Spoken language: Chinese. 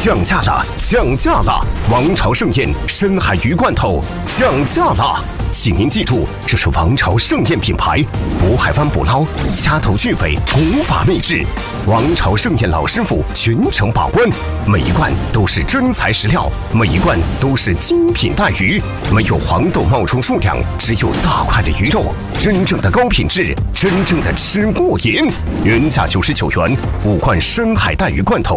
降价了，降价了！王朝盛宴深海鱼罐头降价了，请您记住，这是王朝盛宴品牌，渤海湾捕捞，掐头去尾，古法秘制。王朝盛宴老师傅全程把关，每一罐都是真材实料，每一罐都是精品带鱼，没有黄豆冒充数量，只有大块的鱼肉，真正的高品质，真正的吃过瘾。原价99元，5罐深海带鱼罐头。